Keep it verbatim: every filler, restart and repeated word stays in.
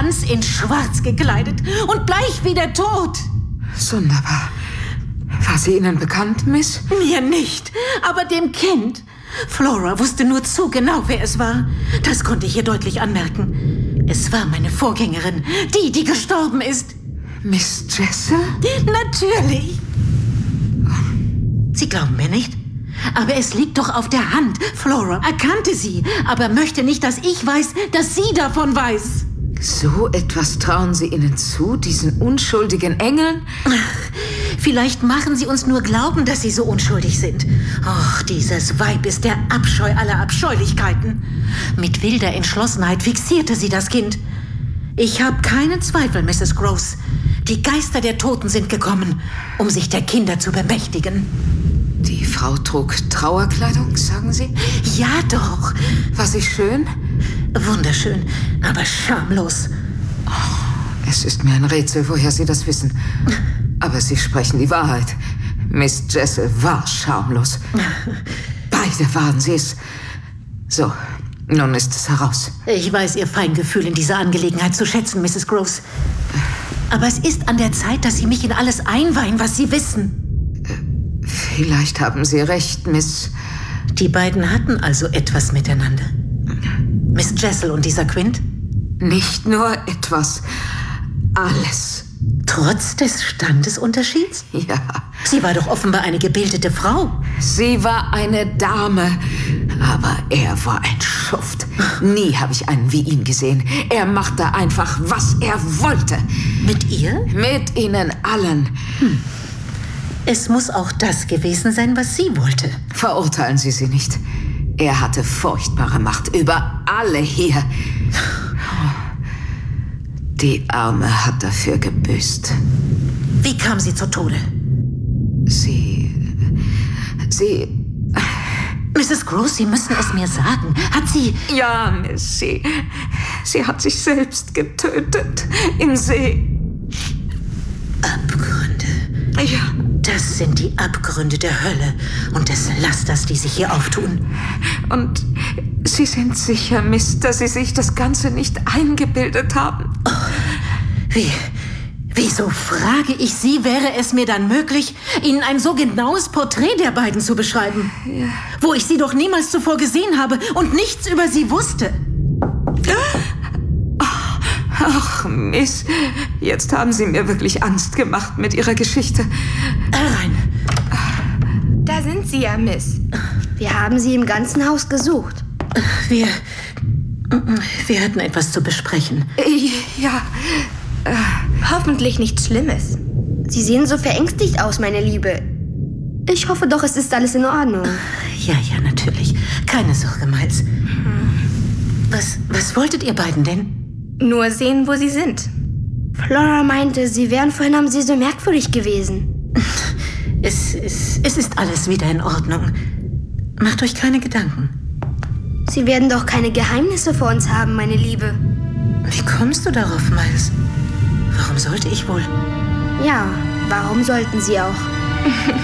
ganz in Schwarz gekleidet und bleich wie der Tod. Sonderbar. War sie Ihnen bekannt, Miss? Mir nicht, aber dem Kind. Flora wusste nur zu genau, wer es war. Das konnte ich ihr deutlich anmerken. Es war meine Vorgängerin, die, die gestorben ist. Miss Jessel? Natürlich. Sie glauben mir nicht? Aber es liegt doch auf der Hand. Flora erkannte sie, aber möchte nicht, dass ich weiß, dass sie davon weiß. So etwas trauen Sie ihnen zu, diesen unschuldigen Engeln? Ach, vielleicht machen sie uns nur glauben, dass sie so unschuldig sind. Och, dieses Weib ist der Abscheu aller Abscheulichkeiten. Mit wilder Entschlossenheit fixierte sie das Kind. Ich habe keinen Zweifel, Misses Gross. Die Geister der Toten sind gekommen, um sich der Kinder zu bemächtigen. Die Frau trug Trauerkleidung, sagen Sie? Ja, doch. War sie schön? Wunderschön, aber schamlos. Oh, es ist mir ein Rätsel, woher Sie das wissen. Aber Sie sprechen die Wahrheit. Miss Jessel war schamlos. Beide waren sie es. So, nun ist es heraus. Ich weiß Ihr Feingefühl in dieser Angelegenheit zu schätzen, Misses Gross. Aber es ist an der Zeit, dass Sie mich in alles einweihen, was Sie wissen. Äh, vielleicht haben Sie recht, Miss... Die beiden hatten also etwas miteinander. Miss Jessel und dieser Quint? Nicht nur etwas. Alles. Trotz des Standesunterschieds? Ja. Sie war doch offenbar eine gebildete Frau. Sie war eine Dame. Aber er war ein Schuft. Nie habe ich einen wie ihn gesehen. Er machte einfach, was er wollte. Mit ihr? Mit ihnen allen. Hm. Es muss auch das gewesen sein, was sie wollte. Verurteilen Sie sie nicht. Er hatte furchtbare Macht über alle hier. Die Arme hat dafür gebüßt. Wie kam sie zu Tode? Sie... Sie... Misses Gross, Sie müssen es mir sagen. Hat sie... Ja, Miss, sie... Sie hat sich selbst getötet. Im See. Abgründe. Ja. Das sind die Abgründe der Hölle und des Lasters, die sich hier auftun. Und Sie sind sicher, Miss, dass Sie sich das Ganze nicht eingebildet haben? Oh, wie... Wieso, frage ich Sie, wäre es mir dann möglich, Ihnen ein so genaues Porträt der beiden zu beschreiben? Ja. Wo ich sie doch niemals zuvor gesehen habe und nichts über sie wusste. Ach, Miss, jetzt haben Sie mir wirklich Angst gemacht mit Ihrer Geschichte. Herein. Da sind Sie ja, Miss. Wir haben Sie im ganzen Haus gesucht. Wir... Wir hatten etwas zu besprechen. Ja... Äh. Hoffentlich nichts Schlimmes. Sie sehen so verängstigt aus, meine Liebe. Ich hoffe doch, es ist alles in Ordnung. Ja, ja, natürlich. Keine Sorge, Miles. Hm. Was, was wolltet ihr beiden denn? Nur sehen, wo Sie sind. Flora meinte, Sie wären vorhin am See so merkwürdig gewesen. Es, es, es ist alles wieder in Ordnung. Macht euch keine Gedanken. Sie werden doch keine Geheimnisse vor uns haben, meine Liebe. Wie kommst du darauf, Miles? Warum sollte ich wohl? Ja, warum sollten Sie auch?